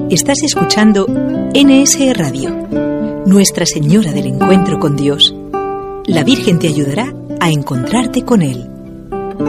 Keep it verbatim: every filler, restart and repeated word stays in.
Estás escuchando N S Radio, Nuestra Señora del Encuentro con Dios. La Virgen te ayudará a encontrarte con Él.